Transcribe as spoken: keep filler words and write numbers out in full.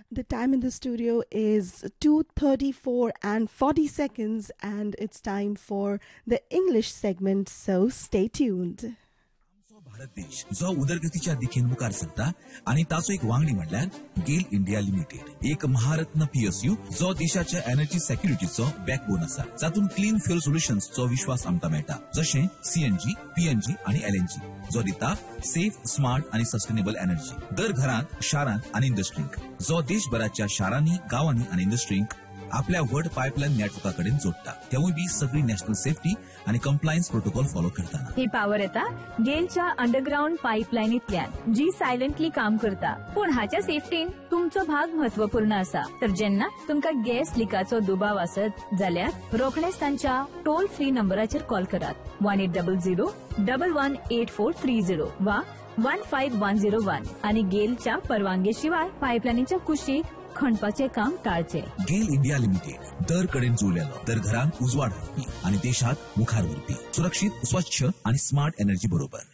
The time in the studio is two thirty-four and forty seconds, and it's time for the English segment, so stay tuned. Bharat देश जो उदरगतीच्या दिशेन मुखार सरता आणि ताचो एक वांगडी म्हणल्यार गेल इंडिया लिमिटेड, एक महारत्न पीएसयू जो देशाच्या एनर्जी सेक्युरिटीचो बॅकबोन आसा, जातून क्लीन फ्युअल सोल्युशन्सचो विश्वास आमकां मेळटा, जशें सीएनजी, पीएनजी आणि एलएनजी, जो दिता सेफ, स्मार्ट आणि सस्टेनेबल एनर्जी दर घरांत, शारांत आणि इंडस्ट्रींक, जो देशभराच्या शारांनी, गावांनी आणि इंडस्ट्रींक आपल्या व्हड पायपलाईन नेटवर्का कडेन जोडटा, तेवूय बी सगळी नॅशनल सेफ्टी आणि कंप्लायन्स प्रोटोकॉल फॉलो करताना. ही पॉवर येता गेलच्या अंडरग्राउंड पाईपलाईनींतल्यान, जी सायलेंटली काम करता, पण हाच्या सेफ्टीन तुमचो भाग महत्वपूर्ण आसा. तर जेन्ना तुमका गॅस लिकाचो दुबाव आसत जाल्यार रोखडेच तांच्या टोल फ्री नंबराचेर कॉल करात, one eight double zero double one eight four three zero वा one five one zero one आणि गेलच्या परवानगी शिवाय पाईपलाईनीच्या कुशीक खणपाचे काम टाळचे. गेल इंडिया लिमिटेड दर कडेन जोडलेलो, दर घरांत उजवाड हाडपी आणि देशात मुखार व्हरपी सुरक्षीत, स्वच्छ आणि स्मार्ट एनर्जी बरोबर.